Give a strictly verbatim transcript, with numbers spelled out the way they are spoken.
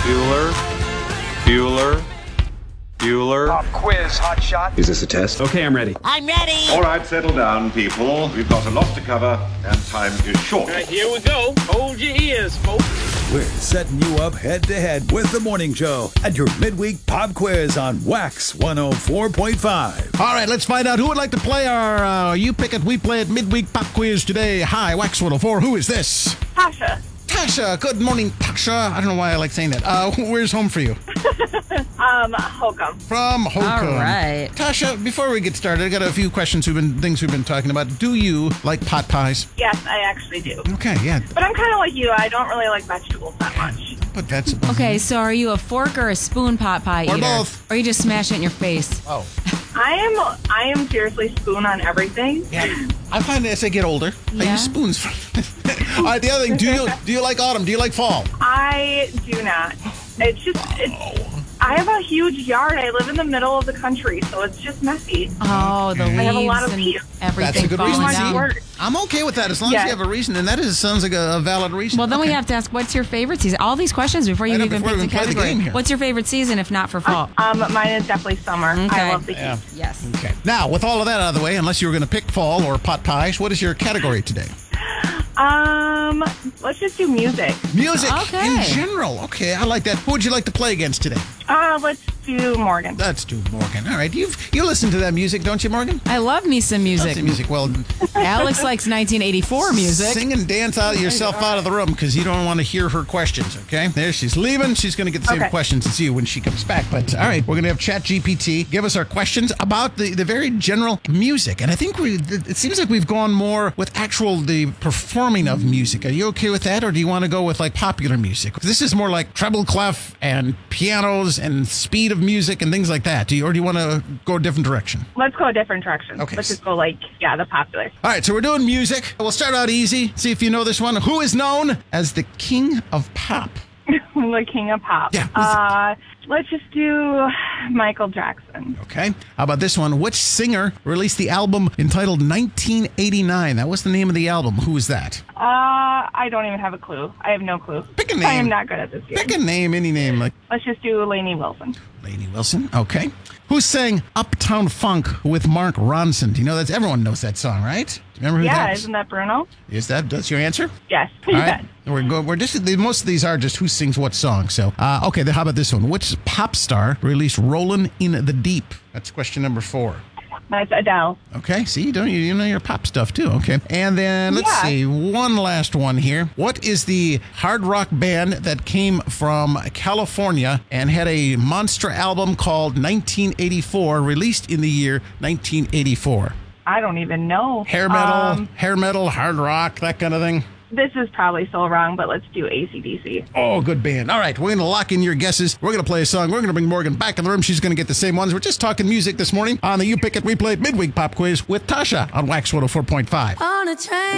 Bueller, Bueller, Bueller. Pop quiz, hot shot. Is this a test? Okay, I'm ready. I'm ready. All right, settle down, people. We've got a lot to cover, and time is short. All right, here we go. Hold your ears, folks. We're setting you up head-to-head with The Morning Show and your midweek pop quiz on Wax one oh four point five. All right, let's find out who would like to play our uh, You Pick It, We Play It midweek pop quiz today. Hi, Wax one oh four. Who is this? Tasha. Tasha. Good morning, Tasha. I don't know why I like saying that. Uh, where's home for you? um, Holcomb. From Holcomb. All right. Tasha, before we get started, I got a few questions, we've been things we've been talking about. Do you like pot pies? Yes, I actually do. Okay, yeah. But I'm kind of like you. I don't really like vegetables that much. Put vegetables. Okay, so are you a fork or a spoon pot pie Or eater? both. Or you just smash it in your face? Oh. I am. I am seriously spoon on everything. Yeah. I find as I get older, I Yeah? use spoons. All right, the other thing, do you do you like autumn? Do you like fall? I do not. It's just. It's, I have a huge yard. I live in the middle of the country, so it's just messy. Oh, the Okay. leaves I have a lot of and peas. everything That's a good falling reason. Much down. work. I'm okay with that as long as Yeah. you have a reason, and that is sounds like a, a valid reason. Well, then we Okay. have to ask, what's your favorite season? All these questions before you I know, even before we pick the even play the category. game here. What's your favorite season if not for fall? Um, mine is definitely summer. Okay. I love the heat. Yeah. Yes. Okay. Now, with all of that out of the way, unless you were going to pick fall or pot pies, what is your category today? Um, let's just do music. Music Okay. in general. Okay, I like that. Who would you like to play against today? Uh, let's do Morgan. Let's do Morgan. All right, you you listen to that music, don't you, Morgan? I love me some music. That's the music. Well, Alex likes nineteen eighty-four music. sing and dance out yourself out of the room because you don't want to hear her questions, okay? There, she's leaving. She's going to get the same Okay. questions as you when she comes back. But, all right, we're going to have ChatGPT give us our questions about the, the very general music. And I think we it seems like we've gone more with actual the performing of music. Are you okay with that, or do you want to go with, like, popular music? This is more like treble clef and pianos and speed of music and things like that. Do you, or do you want to go a different direction? Let's go a different direction. Okay. Let's just go like, yeah, the popular. All right, so we're doing music. We'll start out easy. See if you know this one. Who is known as the king of pop? The king of pop. Yeah. Uh, let's just do Michael Jackson. Okay. How about this one? Which singer released the album entitled nineteen eighty-nine? That was the name of the album. Who is that? Uh, I don't even have a clue. I have no clue. Pick a I name. am not good at this game. Pick a name, any name, like Let's just do Lainey Wilson. Lainey Wilson. Okay. Who sang Uptown Funk with Mark Ronson? Do you know that? Everyone knows that song, right? Do you remember who Yeah, that is? isn't that Bruno? Is that that's your answer? Yes. All yes. right. We're go, we're just most of these are just who sings what song. So uh, okay, then how about this one? Which pop star released "Rollin' in the Deep"? That's question number four. That's Adele. Okay, see, you don't you, you know your pop stuff too. Okay, and then let's Yeah. see one last one here. What is the hard rock band that came from California and had a monster album called nineteen eighty-four, released in the year nineteen eighty-four? I don't even know. Hair metal, Um, hair metal, hard rock, that kind of thing. this is probably so wrong, but let's do A C D C. Oh, good band. All right, we're going to lock in your guesses. We're going to play a song. We're going to bring Morgan back in the room. She's going to get the same ones. We're just talking music this morning on the You Pick It, We Play It midweek pop quiz with Tasha on Wax one oh four point five. On a train.